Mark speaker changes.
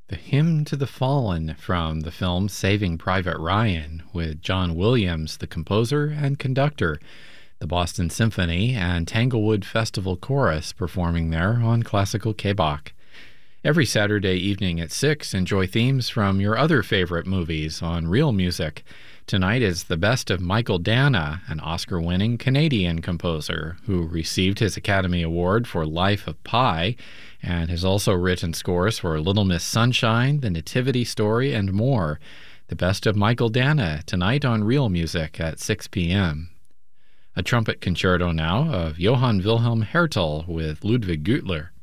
Speaker 1: The Hymn to the Fallen from the film Saving Private Ryan, with John Williams, the composer and conductor, the Boston Symphony and Tanglewood Festival Chorus performing there on Classical K-Bach. Every Saturday evening at 6, enjoy themes from your other favorite movies on Real Music. Tonight is the best of Michael Dana, an Oscar-winning Canadian composer who received his Academy Award for Life of Pi and has also written scores for Little Miss Sunshine, The Nativity Story, and more. The best of Michael Dana tonight on Real Music at 6 p.m. A trumpet concerto now of Johann Wilhelm Hertel with Ludwig Gütler.